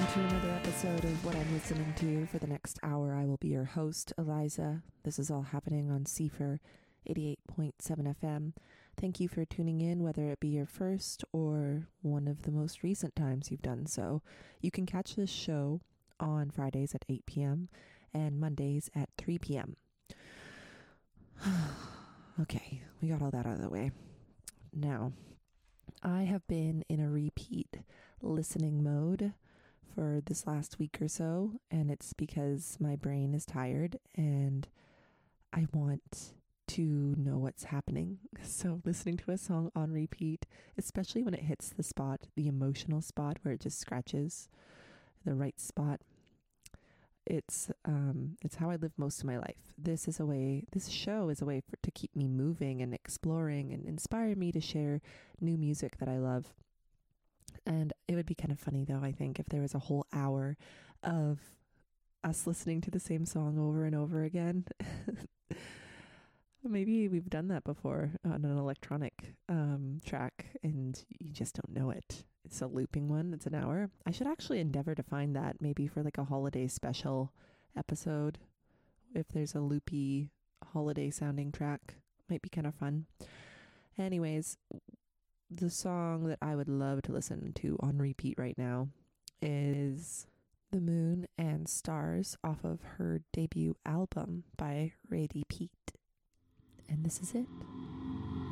to another episode of What I'm Listening To. For the next hour, I will be your host, Eliza. This is all happening on CFR 88.7 FM. Thank you for tuning in, whether it be your first or one of the most recent times you've done so. You can catch this show on Fridays at 8 p.m. and Mondays at 3 p.m. Okay, we got all that out of the way. Now, I have been in a repeat listening mode for this last week or so, and it's because my brain is tired and I want to know what's happening. So listening to a song on repeat, especially when it hits the spot, the emotional spot where it just scratches the right spot, it's how I live most of my life. This show is a way to keep me moving and exploring and inspire me to share new music that I love. And it would be kind of funny, though, I think, if there was a whole hour of us listening to the same song over and over again. Maybe we've done that before on an electronic track and you just don't know it. It's a looping one. It's an hour. I should actually endeavor to find that maybe for like a holiday special episode. If there's a loopy holiday sounding track, might be kind of fun. Anyways, the song that I would love to listen to on repeat right now is The Moon and Stars off of her debut album by Radie Pete. And this is it.